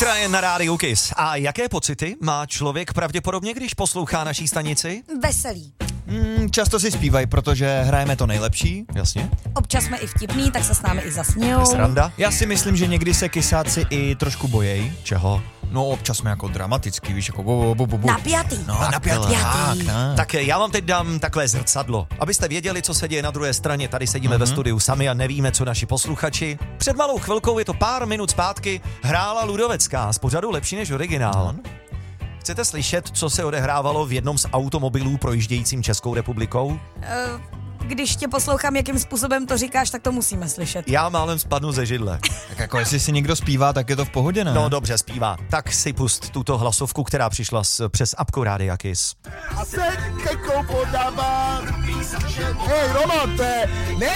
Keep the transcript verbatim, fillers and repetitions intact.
Krajen na rádiu Kiss. A jaké pocity má člověk pravděpodobně, když poslouchá naší stanici? Veselý. Mm, často si zpívají, protože hrajeme to nejlepší. Jasně. Občas jsme i vtipný, tak se s námi i zasmějou. Sranda? Já si myslím, že někdy se kysáci i trošku bojejí. Čeho? No občas jsme jako dramatický, víš, jako bu, bu, bu, bu. Napjatý. No, napjatý. Napjatý. Tak, ne. Tak já vám teď dám takové zrcadlo, abyste věděli, co se děje na druhé straně. Tady sedíme mm-hmm. ve studiu sami a nevíme, co naši posluchači. Před malou chvilkou, je to pár minut zpátky, hrála Ludovecká z pořadu Lepší než originál. Mm. Chcete slyšet, co se odehrávalo v jednom z automobilů projíždějícím Českou republikou? Uh, když tě poslouchám, jakým způsobem to říkáš, tak to musíme slyšet. Já málem spadnu ze židle. Tak jako jestli si někdo zpívá, tak je to v pohodě, ne? No dobře, zpívá. Tak si pust tuto hlasovku, která přišla z, přes apku Rádia Kiss. A teď kekou podávám. Hej, Roman, to je, ne